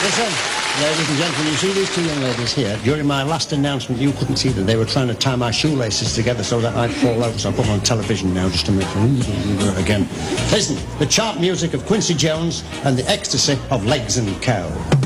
Listen, ladies and gentlemen, you see these two young ladies here? During my last announcement, you couldn't see that they were trying to tie my shoelaces together so that I'd fall over. So I put them on television now just to make sure. Again. Listen, the chart music of Quincy Jones and the ecstasy of Legs and Cow.